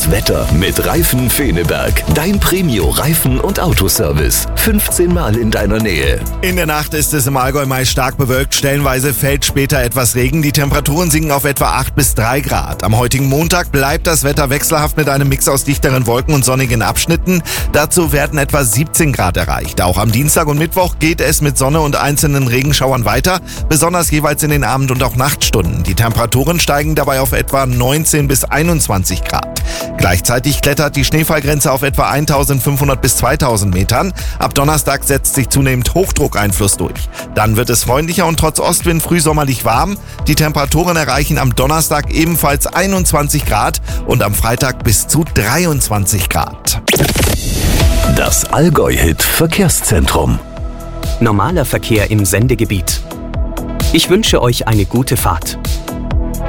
Das Wetter mit Reifen Feneberg. Dein Premio-Reifen- und Autoservice. 15 Mal in deiner Nähe. In der Nacht ist es im Allgäu meist stark bewölkt. Stellenweise fällt später etwas Regen. Die Temperaturen sinken auf etwa 8 bis 3 Grad. Am heutigen Montag bleibt das Wetter wechselhaft mit einem Mix aus dichteren Wolken und sonnigen Abschnitten. Dazu werden etwa 17 Grad erreicht. Auch am Dienstag und Mittwoch geht es mit Sonne und einzelnen Regenschauern weiter, besonders jeweils in den Abend- und auch Nachtstunden. Die Temperaturen steigen dabei auf etwa 19 bis 21 Grad. Gleichzeitig klettert die Schneefallgrenze auf etwa 1500 bis 2000 Metern. Ab Donnerstag setzt sich zunehmend Hochdruckeinfluss durch. Dann wird es freundlicher und trotz Ostwind frühsommerlich warm. Die Temperaturen erreichen am Donnerstag ebenfalls 21 Grad und am Freitag bis zu 23 Grad. Das Allgäu-Hit Verkehrszentrum. Normaler Verkehr im Sendegebiet. Ich wünsche euch eine gute Fahrt.